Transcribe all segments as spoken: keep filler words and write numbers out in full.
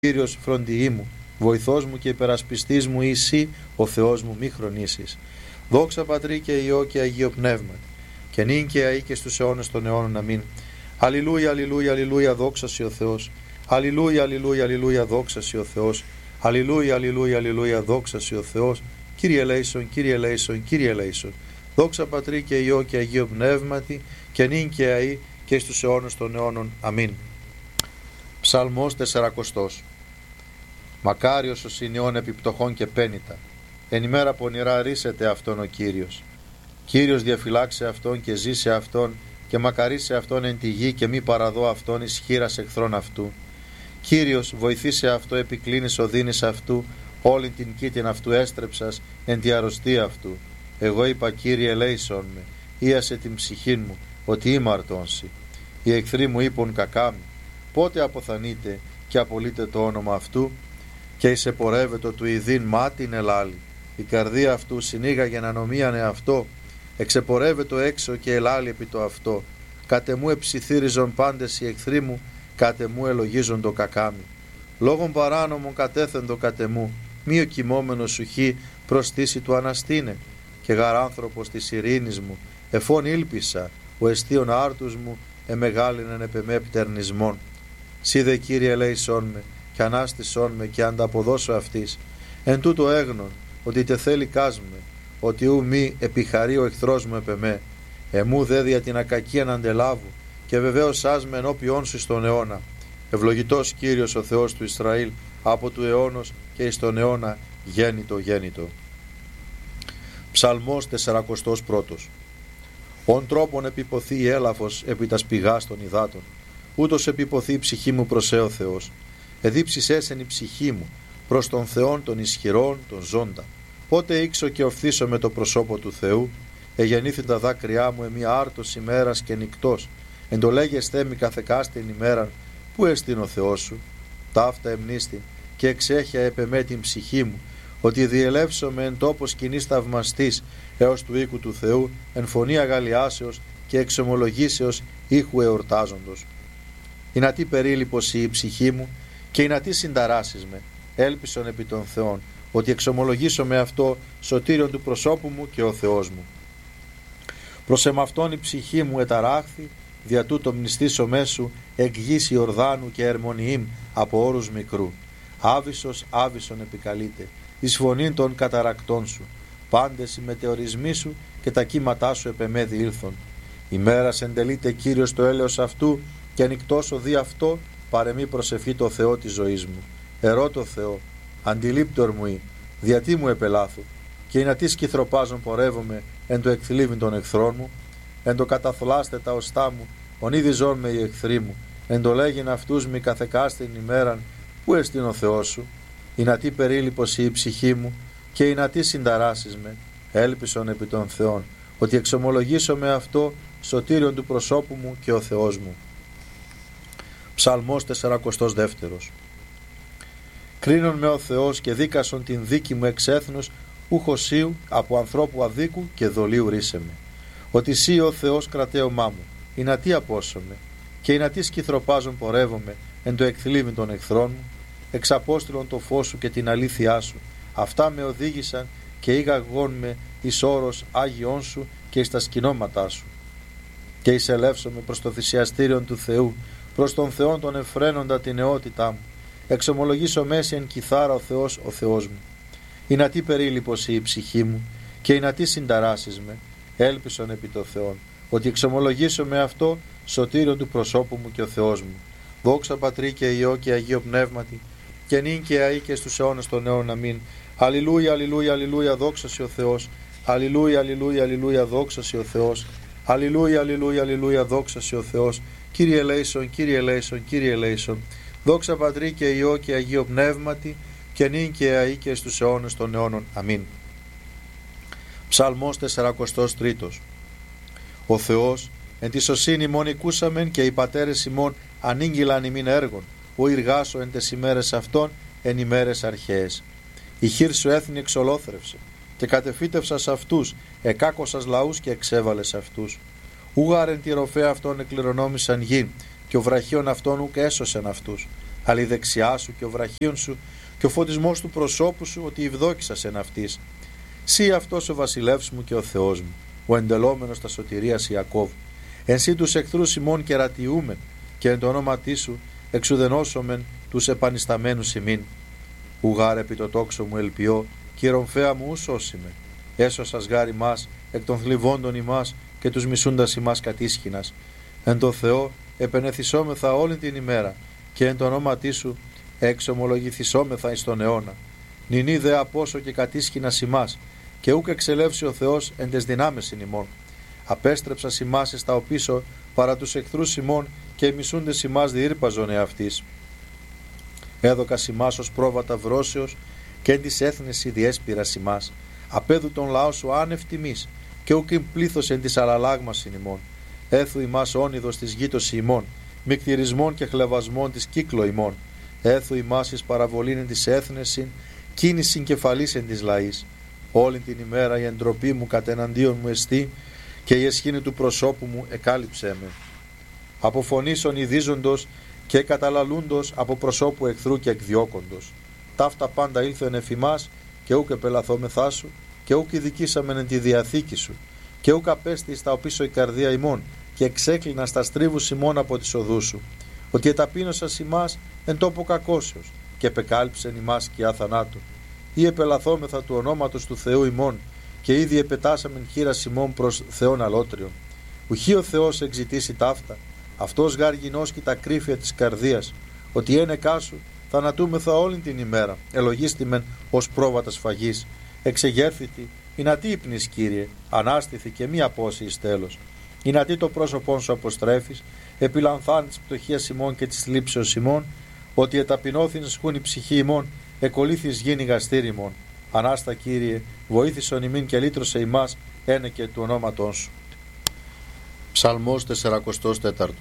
Κύριος φροντιή μου, βοηθός μου και υπερασπιστής μου εσύ, ο Θεός μου, μη χρονίσεις. Δόξα Πατρί και Υιό και Αγίο Πνεύματι, και νυν και αεί και στους αιώνες των αιώνων. Αμήν. Αλληλούια, αλληλούια, αλληλούια, δόξα σοι ο Θεός. Αλληλούια, αλληλούια, αλληλούια, δόξα σοι ο Θεός. Αλληλούια, αλληλούια, αλληλούια, δόξα σοι ο Θεός. Κύριε ελέησον, Κύριε ελέησον, Κύριε ελέησον. Δόξα Πατρί και Υιό και Αγίο Πνεύματι, και νυν και αεί και στους αιώνες των αιώνων. Αμήν. Ψαλμός τεσσαρακοστός. Μακάριος ο συνιών επιπτωχών και πένητα, εν ημέρα πονηρά ρίσεται αυτόν ο Κύριος. Κύριος διαφυλάξε αυτόν και ζήσε αυτόν, και μακαρίσε αυτόν εν τη γη, και μη παραδώ αυτόν εις χείρας εχθρών αυτού. Κύριος βοηθήσε αυτό, επικλίνεις οδύνης αυτού, όλη την κήτην αυτού έστρεψας εν τη αρρωστία αυτού. Εγώ είπα, Κύριε ελέησον με, ίασε την ψυχήν μου, ότι ήμαρτόνσι. Οι εχθροί μου είπουν κακά μου, πότε αποθανείτε και απολύτε το όνομα αυτού. Και εισεπορεύετο του ειδήν μάτιν ελάλη, η καρδία αυτού συνήγαγεν ανομίαν εαυτό, εξεπορεύετο έξω και ελάλη επί το αυτό. Κάτε μου εψιθύριζον πάντες οι εχθροί μου, κάτε μου ελογίζον το κακάμι. Λόγων παράνομων κατέθεντο κάτε μου, μη ο κοιμόμενος σου χει προστίση του αναστήνε. Και γαράνθρωπος της ειρήνης μου, εφών ήλπισα, ο εστίον άρτους μου, εμεγάλινεν επεμέ πτερνισμόν. Σύ δε Κύριε ελέησόν με, και ανάστησόν με και ανταποδώσω αυτής. Εν τούτο έγνων, ότι τε θέλει κάσμε, ότι ου μη επιχαρεί ο εχθρός μου επεμέ. Εμού δε δια την ακακίαν αντελάβου, και βεβαίως άσμε ενώπιόν σου στον αιώνα. Ευλογητός Κύριος ο Θεός του Ισραήλ, από του αιώνος και εις τον αιώνα γέννητο γέννητο. Ψαλμός τεσσαρακοστός πρώτος. Ον τρόπον επιποθεί η έλαφος επί τας πηγάς των υδάτων, ούτως επιποθεί η ψυχή μου προς έ ο Θεός. Εδίψεις εν η ψυχή μου προς τον Θεόν των ισχυρών, τον ζώντα. Πότε ήξω και οφθήσω με το προσώπο του Θεού, εγεννήθη τα δάκρυά μου εμεί άρτος ημέρας και νυκτός. Εν το λέγεσθέ μη καθεκάστην ημέραν, πού εστίν ο Θεός σου. Ταύτα εμνίστη και εξέχεια επεμέ την ψυχή μου, ότι διελεύσομαι εν τόπο σκηνής θαυμαστής έως του οίκου του Θεού, εν φωνή αγαλιάσεως και εξομολογήσεως ήχου εορτάζοντος. Είναι τι περίληπος η ψυχή μου, και είναι τι συνταράσεις με, έλπισον επί των Θεών, ότι εξομολογήσω με αυτό σωτήριον του προσώπου μου και ο Θεός μου. Προς εμαυτόν η ψυχή μου εταράχθη, δια τούτο μνηστήσω μέσου εκ γης Ιορδάνου και Ερμονιήμ από όρους μικρού. Άβυσσος άβυσσον επικαλείται, εις φωνήν των καταρακτών σου. Πάντες οι μετεωρισμοί σου και τα κύματά σου επεμέ διήλθον. Ημέρας εντελείται Κύριος το έλεος αυτού, και ανοιχτός οδεί αυτό, παρεμή προσευχή το Θεό της ζωής μου. Ερώτω Θεό, αντιλήπτορ μου ή, διατί μου επελάθου, και είναι τι σκυθροπάζον πορεύομαι εν το εκθλίβην των εχθρών μου, εν το καταθλάστε τα οστά μου, ονείδιζόν με οι εχθροί μου, εν το λέγειν αυτούς μη καθεκάστην ημέραν, πού εστίν ο Θεός σου. Είναι τι περίληπος η ψυχή μου, και είναι τι συνταράσεις με, έλπισον επί των Θεών, ότι εξομολογήσω με αυτό σωτήριον του προσώπου μου και ο Θεός μου. Ψαλμός τεσσαρακοστός δεύτερος. Κρίνον με ο Θεός και δίκασον την δίκη μου εξ έθνους, ουχοσίου από ανθρώπου αδίκου και δολίου ρίσε με. Ότι σύ ο Θεός κρατέωμά μου, είναι τι απόσωμε, και είναι τι σκυθροπάζον πορεύομαι εν το εκθλίβην των εχθρών μου, εξαπόστηλον το φως σου και την αλήθειά σου. Αυτά με οδήγησαν και ήγαγον με εις όρος Άγιον σου και εις τα σκηνώματά σου. Και εισελεύσομαι προς το θυσιαστήριον του Θεού, προς τον Θεόν τον εφραίνοντα την νεότητά μου. Εξομολογήσω μέση εν κιθάρα ο Θεός ο Θεός μου. Είναι τι περίληπος η ψυχή μου, και είναι τι συνταράσεις με, έλπισον επί το Θεόν, ότι εξομολογήσω με αυτό σωτήριον του προσώπου μου και ο Θεός μου. Δόξα Πατρί και Υιό και Αγίο Πνεύματι, και νυν και αεί και στους αιώνες των αιώνων. Αμήν. Αλληλούια, αλληλούια, αλληλούια, δόξα σοι ο Θεός. Αλληλούια, αλληλούια, αλληλούια, δόξα σοι ο Θεός. Αλληλούια, αλληλούια, αλληλούια, δόξα σοι ο Θεός. Κύριε ελέησον, Κύριε ελέησον, Κύριε ελέησον. Δόξα Πατρί και Υιό και Αγίο Πνεύματι, και νυν και αεί και στους αιώνες των αιώνων. Αμήν. Ψαλμός τεσσαρακοστός τρίτος. Ο Θεός εν τη σωσύνη μόν οικούσαμεν, και οι πατέρες ημών ανήγγυλαν ημίν έργων, ο ηργάσω εν τες ημέρες αυτών εν ημέρες αρχαίες. Η χείρ σου έθνη εξολόθρευσε, και κατεφύτευσας αυτούς, εκάκωσας λαούς και εξέβαλες αυτούς. Ούγαρεν τη ροφέα αυτών εκληρονόμησαν γη, και ο βραχίων αυτών ουκ έσωσεν αυτούς. αλλά η δεξιά σου και ο βραχίον σου και ο φωτισμός του προσώπου σου, ότι ευδόκησας εν αυτής. Σύ αυτός ο βασιλεύς μου και ο Θεός μου, ο εντελόμενος τα σωτηρίας Ιακώβ. Εν σύ τους εχθρούς ημών κερατιούμεν, και εν το ονόματί σου εξουδενώσομεν τους επανισταμένους ημίν. Ουγάρ επί το τόξο μου ελπιώ, κυρομφαία μου ου σώσιμε. Έσωσας γάρ ημάς εκ των θλιβόντων ημάς και τους μισούντας ημάς κατίσχυνας. Εν το Θεό επενεθυσόμεθα όλη την ημέρα, και εν το ονόματί σου εξομολογηθισόμεθα εις τον αιώνα. Νηνή δε απόσο και κατίσχυνας ημάς, και ούκ εξελεύσει ο Θεός εν τες δυνάμεσιν ημών. Απέστρεψας ημάς εις τα οπίσω παρά τους εχθρούς ημών, και οι μισούντες ημάς διήρπαζον εαυτής. Έδωκας ημάς ως πρόβατα βρώσεως, και εν της έθνεση διέσπηρας ημάς. Απέδου τον λαό σου άνευ τιμής, και ούκ ειν πλήθος εν της αλλαλάγμασιν ημών. Έθου ημάς όνειδος της γήτωση ημών, μικτηρισμών και χλεβασμών της κύκλο ημών. Έθου ημάς εις παραβολήν εν της έθνεσιν, κίνησιν κεφαλής εν της λαής. Όλη την ημέρα η εντροπή μου κατεναντίον μου εστί, και η εσχήνη του προσώπου μου εκάλυψέ με. Από φωνής ονειδίζοντος και καταλαλούντος, από προσώπου εχθρού και εκδιώκοντος. Ταύτα πάντα ήλθεν εφ' ημάς, και ούκ επελαθόμεθά σου, και ούκ ειδικήσαμεν εν τη διαθήκη σου, και ούκ απέστη στα οπίσω η καρδία ημών, και εξέκλεινα στα στρίβους ημών από τις οδούς σου. Ότι εταπείνωσας ημάς εν τόπο κακώσεως, και επεκάλυψεν ημάς σκιά θανάτου. Ή επελαθόμεθα του ονόματος του Θεού ημών, και ήδη επετάσαμεν χείρας ημών προς Θεόν αλότριον. Ουχή ο Θεός εξητήσει ταύτα, αυτός γάρ γινώσκει τα κρύφια της καρδίας, ότι ένεκά σου θανατούμεθα όλη την ημέρα, ελογίστημεν ως πρόβατα σφαγής. Εξεγέρθητη, εινατί ύπνης Κύριε, ανάστηθη και μη απώσει εις τέλος. Εινατί το πρόσωπόν σου αποστρέφεις, επιλανθάν της πτωχίας ημών και της θλίψεως ημών, ότι εταπεινώθην σχούν η ψυχή ημών, εκολύθεις γίνει γαστήρι ημών. Ανάστα Κύριε, βοήθησον ημίν και λύτρωσε ημάς, ένε και του ονόματός σου. Ψαλμός σαράντα τέσσερα.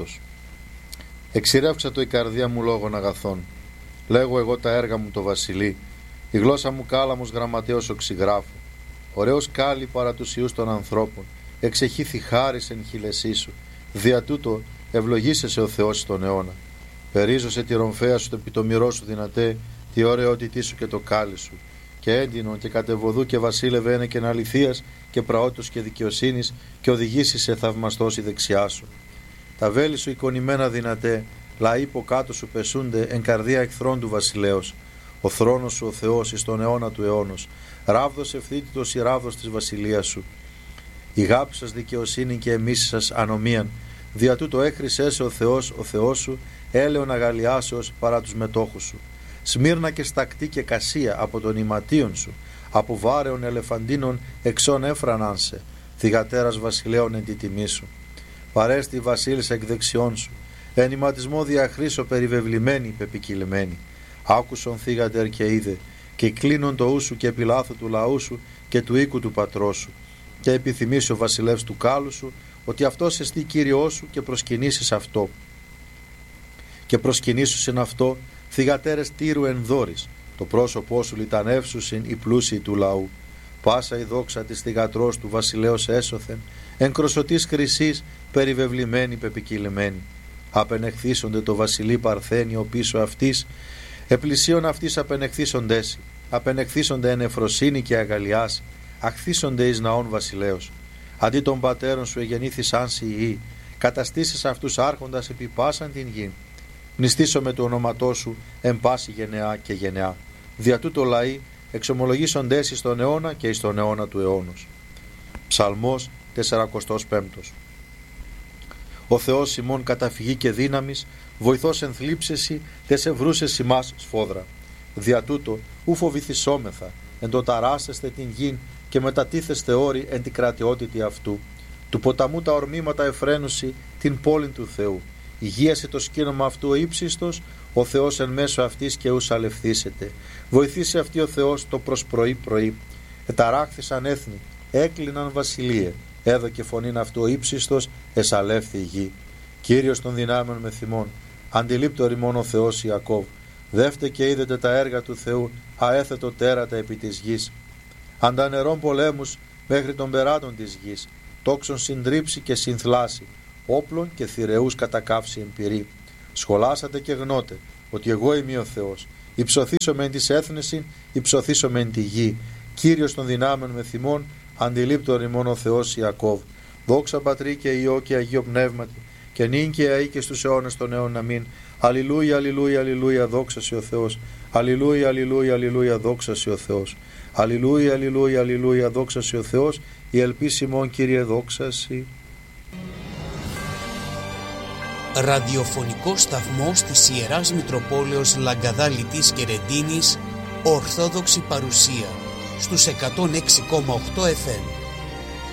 Εξηρεύξα το η καρδία μου λόγων αγαθών. Λέγω εγώ τα έργα μου το βασιλεί. Η γλώσσα μου κάλαμος γραμματέως οξυγράφου. Ωραίος κάλλη παρά τους ιούς των ανθρώπων. Εξεχήθη χάρις εν χειλεσί σου. Δια τούτο ευλογήσεσαι ο Θεός στον αιώνα. Περίζωσε τη ρομφαία σου, το επιτομηρό σου δυνατέ, τη ωραιότητή σου και το κάλλη σου. Και έντινον και κατεβοδού και βασίλευε ένε και αληθείας και πραότητος και δικαιοσύνης, και οδηγήσει σε θαυμαστός η δεξιά σου. Τα βέλη σου εικονημένα δυνατέ, λαοί που κάτω σου πεσούνται εν καρδία εχθρών του βασιλέως. Ο θρόνος σου ο Θεός εις τον αιώνα του αιώνος, ράβδος ευθύτητος η ράβδος της βασιλείας σου. Η γάπη σας δικαιοσύνη και εμείς σας ανομίαν, δια τούτο έχρισέ ο Θεός ο Θεός σου, έλεον αγαλιάσεως παρά τους μετόχους σου. Σμύρνα και στακτή και κασία από τον ηματίον σου, από βάρεων ελεφαντίνων εξών έφραναν σε, θυγατέρας βασιλέων εν τη τιμή σου. Παρέστη βασίλισσα εκ δεξιών σου, εν ηματισμό διαχρήσω περιβεβλημένη πεπικυλμένη. Άκουσον θύγατερ και είδε, και κλείνον το ου σου και επιλάθου του λαού σου και του οίκου του πατρός σου. Και επιθυμήσει ο βασιλεύς του κάλου σου, ότι αυτός εστί Κύριός σου, και προσκυνήσεις αυτό. Και προσκυνήσουσιν αυτό θυγατέρες τύρου εν δόρης, το πρόσωπό σου λιτανεύσουσιν οι πλούσιοι του λαού. Πάσα η δόξα της θυγατρός του βασιλέως έσωθεν, εν κροσωτής χρυσής περιβεβλημένη πεπικυλημένη. Απενεχθήσονται το βασιλεί παρθένιο πίσω αυτής, επλησίων αυτής απενεχθήσοντέσι, απενεχθήσονται εν εφροσύνη και αγαλιάση, αχθήσονται εις ναών βασιλέως. Αντί των πατέρων σου εγεννήθησαν σοι οι, καταστήσεις αυτούς άρχοντας επί πάσαν την γη. Μνηστήσω με το όνοματό σου εν πάση γενεά και γενεά. Δια τούτο λαοί εξομολογήσονται εις στον αιώνα και εις τον αιώνα του αιώνος. Ψαλμός σαράντα πέντε. Ο Θεός ημών καταφυγή και δύναμης, βοηθός εν θλίψεση, τες ευρούσες ημάς σφόδρα. Δια τούτο ου φοβηθισόμεθα, εν το ταράσεστε την γην και μετατίθεστε όρη εν την κρατιότητη αυτού. Του ποταμού τα ορμήματα εφραίνουσι την πόλην του Θεού. Υγείασε το σκήνομα αυτού ο ύψιστος, ο Θεός εν μέσω αυτής και ους αλευθήσεται. Βοηθήσει αυτή ο Θεός το προς πρωί πρωί. Εταράχθησαν έθνη, έκλειναν βασιλείε. Έδωκε φωνήν αυτού ο ύψιστος, εσαλεύθη η γη. Κύριος των δυνάμεων με θυμών, αντιλήπτω ρημών ο Θεός Ιακώβ. Δεύτε και είδετε τα έργα του Θεού, αέθετο τέρατα επί της γης. Αντανερών πολέμους μέχρι των περάτων της γης, τόξον συντρίψει και συνθλάσει, όπλων και θηρεούς κατακάψει εμπειρή. Σχολάσατε και γνώτε, ότι εγώ είμαι ο Θεός. Υψωθήσω μεν της έθνεσιν, υψωθήσω μεν τη γη. Κύριος των δυνάμεων με θυμών, αντιλήπτωρ ημών ο Θεός Ιακώβ. Δόξα Πατρί και Υιό και Αγίο Πνεύματι, και νυν και αεί και στους αιώνες των αιώνων. Αμήν. Αλληλούια, αλληλούια, αλληλούια, δόξα σοι ο Θεός. Αλληλούια, αλληλούια, αλληλούια, δόξα σοι ο Θεός. Αλληλούια, αλληλούια, αλληλούια, δόξα σοι ο Θεός. Η ελπίση ημών, Κύριε, δόξα σοι. Ραδιοφωνικό σταθμός της Ιεράς Μητροπόλεως Λαγκαδάλητης και Ρεντίνης, Ορθόδοξη παρουσία στους εκατόν έξι κόμμα οκτώ εφ εμ.